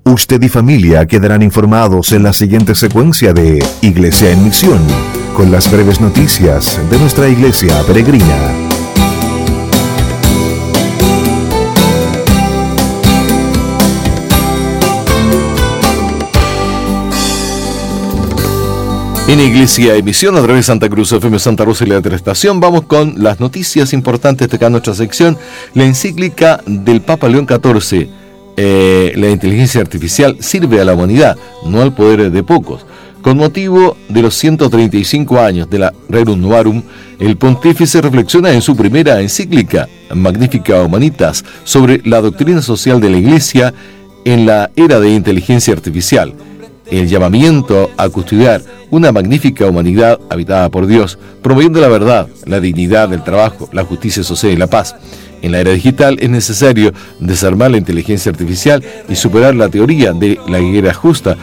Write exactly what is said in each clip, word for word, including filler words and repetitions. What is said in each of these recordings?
Usted y familia quedarán informados en la siguiente secuencia de Iglesia en Misión, con las breves noticias de nuestra iglesia peregrina. En Iglesia en Misión, a través de Santa Cruz F M Santa Rosa y la Tercera Estación, vamos con las noticias importantes de acá en nuestra sección. La encíclica del Papa León catorce, eh, la inteligencia artificial sirve a la humanidad, no al poder de pocos. Con motivo de los ciento treinta y cinco años de la Rerum Novarum, el pontífice reflexiona en su primera encíclica, Magnificat Humanitas, sobre la doctrina social de la Iglesia en la era de inteligencia artificial. El llamamiento a custodiar una magnífica humanidad habitada por Dios, promoviendo la verdad, la dignidad del trabajo, la justicia social y la paz. En la era digital es necesario desarmar la inteligencia artificial y superar la teoría de la guerra justa,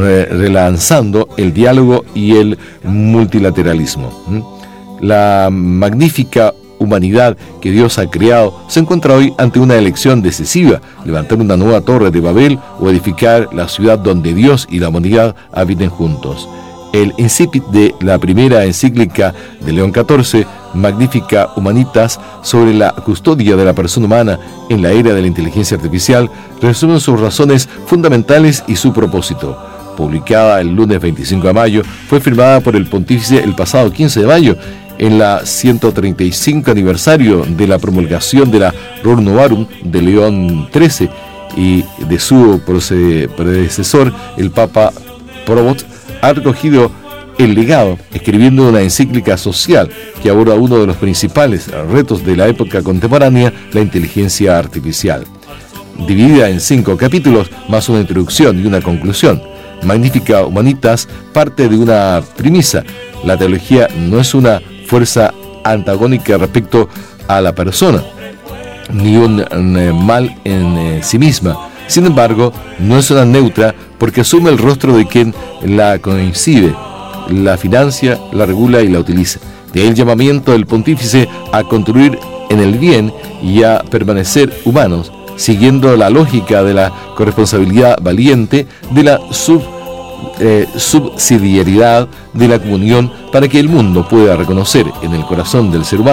relanzando el diálogo y el multilateralismo. La magnífica humanidad que Dios ha creado se encuentra hoy ante una elección decisiva: levantar una nueva torre de Babel o edificar la ciudad donde Dios y la humanidad habiten juntos. El incipit de la primera encíclica de León catorce, Magnificat Humanitas, sobre la custodia de la persona humana en la era de la inteligencia artificial, resume sus razones fundamentales y su propósito. Publicada el lunes veinticinco de mayo, fue firmada por el pontífice el pasado quince de mayo, en la ciento treinta y cinco aniversario de la promulgación de la Rerum Novarum de León trece y de su predecesor, el Papa Probot, ha recogido el legado, escribiendo una encíclica social que aborda uno de los principales retos de la época contemporánea, la inteligencia artificial. Dividida en cinco capítulos, más una introducción y una conclusión, Magnificat Humanitas parte de una premisa: la teología no es una fuerza antagónica respecto a la persona, ni un, un mal en eh, sí misma. Sin embargo, no es una neutra porque asume el rostro de quien la concibe, la financia, la regula y la utiliza. De ahí el llamamiento del pontífice a construir en el bien y a permanecer humanos, siguiendo la lógica de la corresponsabilidad valiente, de la sub, eh, subsidiariedad, de la comunión, para que el mundo pueda reconocer en el corazón del ser humano